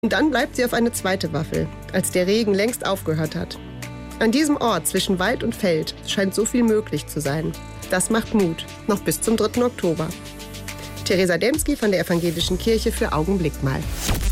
Und dann bleibt sie auf eine zweite Waffel, als der Regen längst aufgehört hat. An diesem Ort zwischen Wald und Feld scheint so viel möglich zu sein. Das macht Mut, noch bis zum 3. Oktober. Theresa Dembski von der Evangelischen Kirche für Augenblick mal.